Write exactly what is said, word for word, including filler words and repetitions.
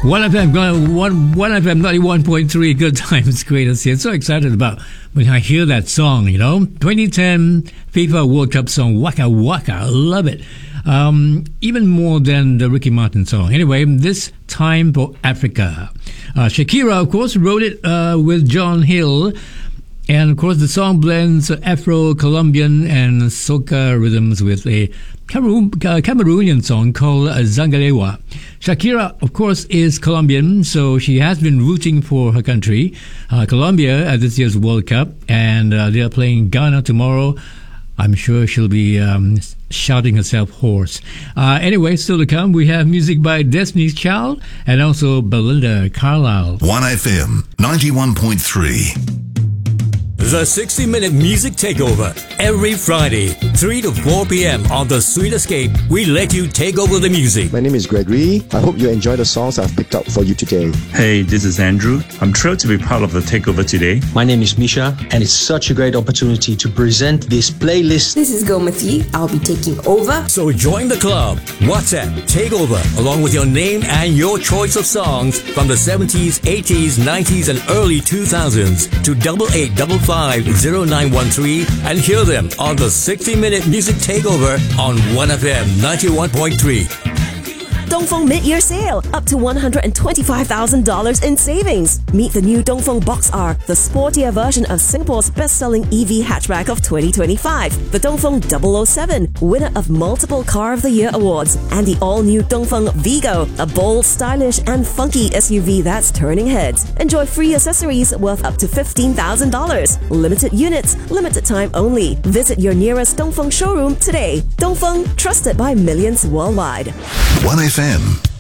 one F M, one, one F M ninety-one point three, good times, greatest hits. So excited about when I hear that song, you know. twenty ten FIFA World Cup song, Waka Waka, I love it. Um, even more than the Ricky Martin song. Anyway, This Time for Africa. Uh, Shakira, of course, wrote it uh, with John Hill. And, of course, the song blends Afro-Colombian and soca rhythms with a Cameroon, uh, Cameroonian song called uh, Zangalewa. Shakira, of course, is Colombian, so she has been rooting for her country, uh, Colombia, at this year's World Cup. And uh, they are playing Ghana tomorrow. I'm sure she'll be um, shouting herself hoarse. Uh, anyway, still to come, we have music by Destiny's Child and also Belinda Carlisle. one F M ninety-one point three. The sixty minute Music Takeover. Every Friday, three to four p.m. on The Sweet Escape, we let you take over the music. My name is Gregory. I hope you enjoy the songs I've picked up for you today. Hey, this is Andrew. I'm thrilled to be part of the Takeover today. My name is Misha, and it's such a great opportunity to present this playlist. This is Gomati. I'll be taking over. So join the club. WhatsApp Takeover, along with your name and your choice of songs from the seventies, eighties, nineties, and early two thousands to double eight double five zero nine one three and hear them on the sixty minute Music Takeover on one F M ninety-one point three. Dongfeng Mid-Year Sale, up to one hundred twenty-five thousand dollars in savings. Meet the new Dongfeng Box R, the sportier version of Singapore's best-selling E V hatchback of twenty twenty-five. The Dongfeng double oh seven, winner of multiple Car of the Year awards. And the all-new Dongfeng Vigo, a bold, stylish and funky S U V that's turning heads. Enjoy free accessories worth up to fifteen thousand dollars. Limited units, limited time only. Visit your nearest Dongfeng showroom today. Dongfeng, trusted by millions worldwide. one F M